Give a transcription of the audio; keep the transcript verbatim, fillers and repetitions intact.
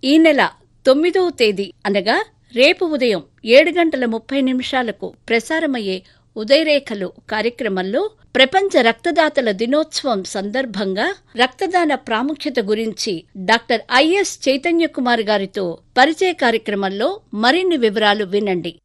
ఈ నెల తొమ్మిదవ తేదీ అనగా రేపు ఉదయం ఏడు గంటల ముప్పై నిమిషాలకు ప్రసారమయ్యే ఉదయరేఖలు కార్యక్రమంలో ప్రపంచ రక్తదాతల దినోత్సవం సందర్భంగా రక్తదాన ప్రాముఖ్యత గురించి డాక్టర్ ఐఎస్ చైతన్య కుమార్ గారితో పరిచయ కార్యక్రమంలో మరిన్ని వివరాలు వినండి.